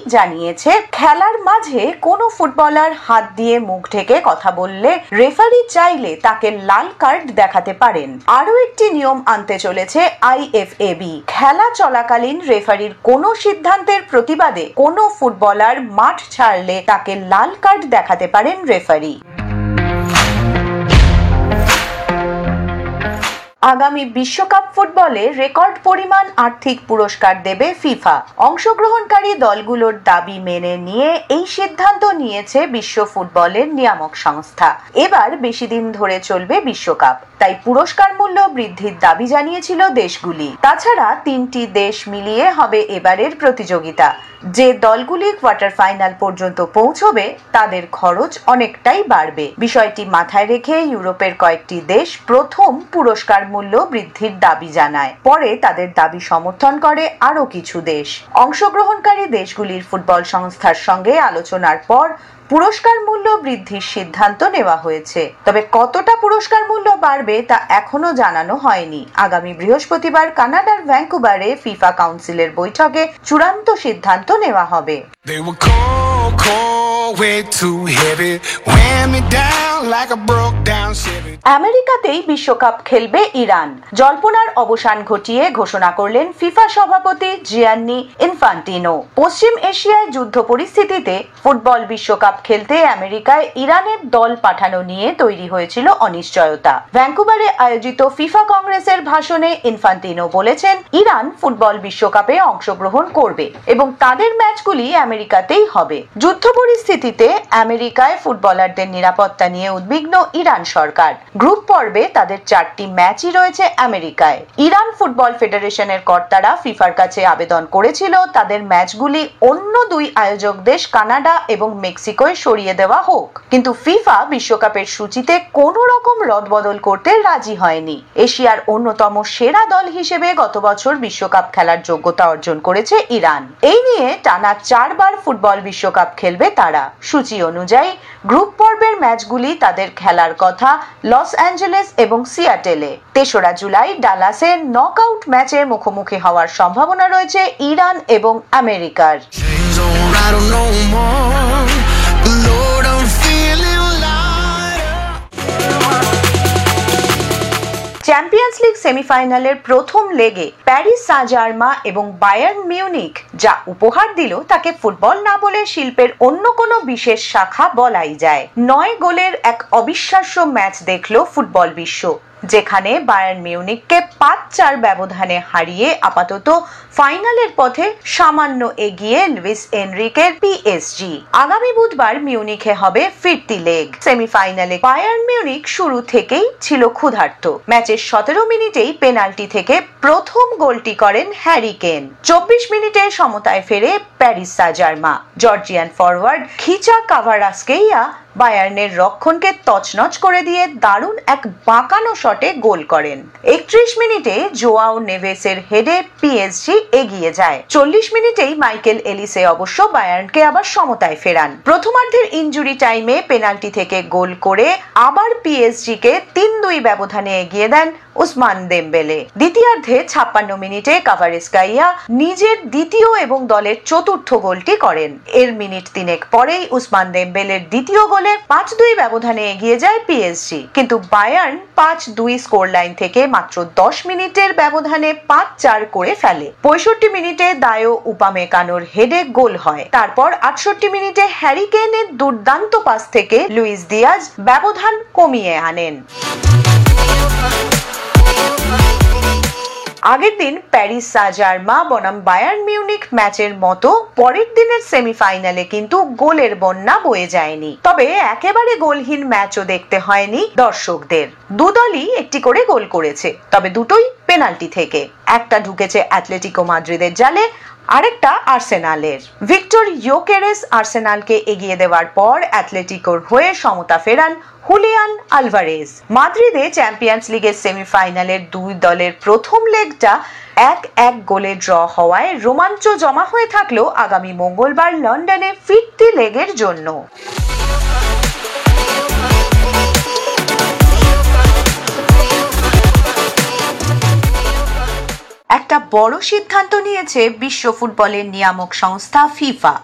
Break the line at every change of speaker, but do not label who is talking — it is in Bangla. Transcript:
জানিয়েছে, খেলার মাঝে কোনো ফুটবলার হাত দিয়ে মুখ ঢেকে কথা বললে রেফারি চাইলে তাকে লাল কার্ড দেখাতে পারেন। আরও একটি নিয়ম আনতে চলেছে আইএফএবি। খেলা চলাকালীন রেফারির কোনো সিদ্ধান্তের প্রতিবাদে কোনো ফুটবলার মাঠ ছাড়লে তাকে লাল কার্ড দেখাতে পারেন রেফারি। আগামী বিশ্বকাপ ফুটবলে রেকর্ড পরিমাণ আর্থিক পুরস্কার দেবে ফিফা। অংশগ্রহণকারী দলগুলোর দাবি মেনে নিয়ে এই সিদ্ধান্ত নিয়েছে বিশ্ব ফুটবলের নিয়ামক সংস্থা। এবার বেশি দিন ধরে চলবে বিশ্বকাপ, তাই পুরস্কার মূল্য বৃদ্ধির দাবি জানিয়েছিল দেশগুলি। তাছাড়া 3টি দেশ মিলিয়ে হবে এবারের প্রতিযোগিতা। যে দলগুলি কোয়ার্টার ফাইনাল পর্যন্ত পৌঁছবে তাদের খরচ অনেকটাই বাড়বে। বিষয়টি মাথায় রেখে ইউরোপের কয়েকটি দেশ প্রথম পুরস্কার মূল্য বৃদ্ধির দাবি জানায়, পরে তাদের দাবি সমর্থন করে আরও কিছু দেশ। অংশগ্রহণকারী দেশগুলির ফুটবল সংস্থার সঙ্গে আলোচনার পর পুরস্কার মূল্য বৃদ্ধির সিদ্ধান্ত নেওয়া হয়েছে। তবে কতটা পুরস্কার মূল্য বাড়বে তা এখনো জানানো হয়নি। আগামী বৃহস্পতিবার কানাডার ভ্যাঙ্কুভারে ফিফা কাউন্সিলের বৈঠকে চূড়ান্ত সিদ্ধান্ত নেওয়া হবে। আমেরিকাতেই বিশ্বকাপ খেলবে ইরান। জল্পনার অবসান ঘটিয়ে ঘোষণা করলেন ফিফা সভাপতি জিয়ান্নি ইনফান্টিনো। পশ্চিম এশিয়ায় যুদ্ধ পরিস্থিতিতে ফুটবল বিশ্বকাপ খেলতে আমেরিকায় ইরানের দল পাঠানো নিয়ে তৈরি হয়েছিল অনিশ্চয়তা। ভ্যাঙ্কুভারে আয়োজিত ফিফা কংগ্রেসের ভাষণে ইনফান্টিনো বলেছেন, ইরান ফুটবল বিশ্বকাপে অংশগ্রহণ করবে এবং তাদের ম্যাচগুলি আমেরিকাতেই হবে। যুদ্ধ পরিস্থিতিতে আমেরিকায় ফুটবলারদের নিরাপত্তা নিয়ে উদ্বিগ্ন ইরান সরকার। গ্রুপ পর্বে তাদের 4টি ম্যাচই রয়েছে আমেরিকায়। ইরান ফুটবল ফেডারেশনের কর্তারা ফিফার কাছে আবেদন করেছিল তাদের ম্যাচগুলি অন্য 2 আয়োজক দেশ কানাডা এবং মেক্সিকোয় সরিয়ে দেওয়া হোক, কিন্তু ফিফা বিশ্বকাপের সূচিতে কোনো রকম রদবদল করতে রাজি হয়নি। এশিয়ার অন্যতম সেরা দল হিসেবে গত বছর বিশ্বকাপ খেলার যোগ্যতা অর্জন করেছে ইরান। এই নিয়ে টানা 4 বার ফুটবল বিশ্বকাপ খেলবে তারা। সূচি অনুযায়ী গ্রুপ পর্বের ম্যাচগুলি তাদের খেলার কথা লস অ্যাঞ্জেলেস এবং সিয়াটেলে। 3রা জুলাই ডালাসে নকআউট ম্যাচে মুখোমুখি হওয়ার সম্ভাবনা রয়েছে ইরান এবং আমেরিকার। চ্যাম্পিয়ন্স লিগ সেমিফাইনালের প্রথম লেগে প্যারিস সাঁ-জার্মা এবং বায়ার্ন মিউনিখ যা উপহার দিল তাকে ফুটবল না বলে শিল্পের অন্য কোনো বিশেষ শাখা বলাই যায়। 9 গোলের এক অবিশ্বাস্য ম্যাচ দেখল ফুটবল বিশ্ব, যেখানে বায়ার্ন মিউনিখকে 5-4 ব্যবধানে হারিয়ে আপাতত ফাইনালের পথে সামান্য এগিয়ে লুইস এনরিকের পিএসজি। আগামী বুধবার মিউনিখে হবে ফিরতি লেগ। সেমিফাইনালে বায়ার্ন মিউনিখ শুরু থেকেই ছিল ক্ষুধার্ত। ম্যাচের 17 মিনিটেই পেনাল্টি থেকে প্রথম গোলটি করেন হ্যারি কেন। 24 মিনিটে সমতায় ফেরে প্যারিস সাঁ-জার্মা। জর্জিয়ান ফরওয়ার্ড খিচা কাভারাস্কেইয়া বায়ার্নের রক্ষণকে তছনছ করে দিয়ে দারুণ এক বাঁকানো শটে গোল করেন। 31 মিনিটে জোয়াও নেভেসের হেডে পিএসজি এগিয়ে যায়। 40 মিনিটেই মাইকেল এলিসে অবশ্য বায়ার্নকে আবার সমতায় ফেরান। প্রথমার্ধের ইনজুরি টাইমে পেনাল্টি থেকে গোল করে আবার পিএসজিকে 3-2 ব্যবধানে এগিয়ে দেন উসমান দেমবেলে। দ্বিতীয়ার্ধে 56 মিনিটে কাভারেস্কাইয়া নিজের দ্বিতীয় এবং দলের চতুর্থ গোলটি করেন। এর মিনিট 3 পরেই উসমান দেমবেলের দ্বিতীয় গোলে 5-2 ব্যবধানে এগিয়ে যায় পিএসজি, কিন্তু বায়ার্ন 5-2 স্কোর লাইন থেকে মাত্র 10 মিনিটের ব্যবধানে 5-4 করে ফেলে। 65 মিনিটে দায়ো উপামেকানোর হেডে গোল হয়। তারপর 68 মিনিটে হ্যারি কেনের দুর্দান্ত পাস থেকে লুইস দিয়াজ ব্যবধান কমিয়ে আনেন। আগের দিন প্যারিস সাঁ-জার্মা বনাম বায়ার্ন মিউনিখ ম্যাচের মতো পরের দিনের সেমিফাইনালে কিন্তু গোলের বন্যা বয়ে যায়নি। তবে একেবারে গোলহীন ম্যাচও দেখতে হয়নি দর্শকদের। দুদলই একটি করে গোল করেছে, তবে দুটোই পেনাল্টি থেকে। একটা ঢুকেছে অ্যাটলেটিকো মাদ্রিদের জালে, আরেকটা আর্সেনালের। ভিক্টর ইয়োকেরেস আর্সেনালকে এগিয়ে দেওয়ার পর অ্যাটলেটিকোর হয়ে সমতা ফেরান হুলিয়ান আলভারেজ। মাদ্রিদে চ্যাম্পিয়ন্স লিগের সেমিফাইনালের 2 দলের প্রথম লেগটা 1-1 গোলে ড্র হওয়ায় রোমাঞ্চ জমা হয়ে থাকলেও আগামী মঙ্গলবার লন্ডনে ফিরতি লেগের জন্য। একটা বড় সিদ্ধান্ত নিয়েছে বিশ্ব ফুটবলের নিয়ামক সংস্থা ফিফা।